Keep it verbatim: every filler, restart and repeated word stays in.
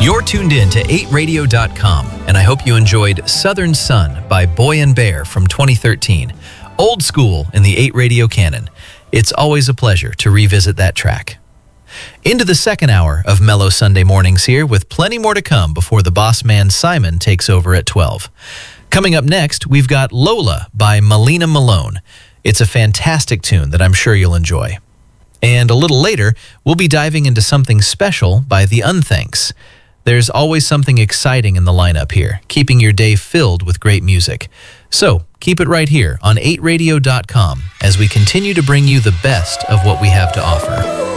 You're tuned in to eight radio dot com, and I hope you enjoyed Southern Sun by Boy and Bear from twenty thirteen. Old school in the eight Radio canon. It's always a pleasure to revisit that track. Into the second hour of Mellow Sunday Mornings here, with plenty more to come before the boss man Simon takes over at twelve. Coming up next, we've got Lola by Melina Malone. It's a fantastic tune that I'm sure you'll enjoy. And a little later, we'll be diving into something special by The Unthanks. There's always something exciting in the lineup here, keeping your day filled with great music. So, keep it right here on eight radio dot com as we continue to bring you the best of what we have to offer.